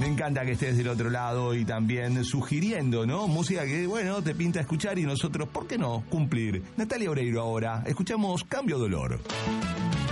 encanta que estés del otro lado y también sugiriendo, ¿no? Música que, bueno, te pinta escuchar y nosotros, ¿por qué no? Cumplir. Natalia Oreiro ahora. Escuchamos Cambio Dolor.